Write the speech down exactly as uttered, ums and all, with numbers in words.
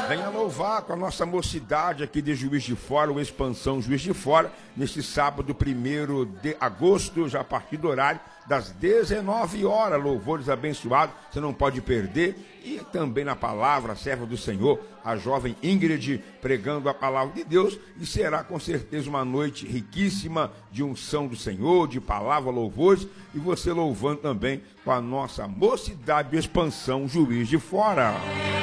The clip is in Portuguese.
Venha louvar com a nossa mocidade aqui de Juiz de Fora, o Expansão Juiz de Fora, neste sábado, primeiro de agosto, já a partir do horário das dezenove horas. Louvores abençoados, você não pode perder. E também na palavra, a serva do Senhor, a jovem Ingrid, pregando a palavra de Deus. E será com certeza uma noite riquíssima de unção do Senhor, de palavra, louvores. E você louvando também com a nossa mocidade de Expansão Juiz de Fora.